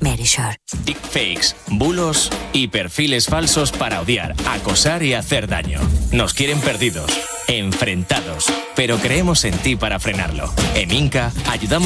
Verisure. Deepfakes, bulos y perfiles falsos para odiar, acosar y hacer daño. Nos quieren perdidos, enfrentados, pero creemos en ti para frenarlo. En Inca ayudamos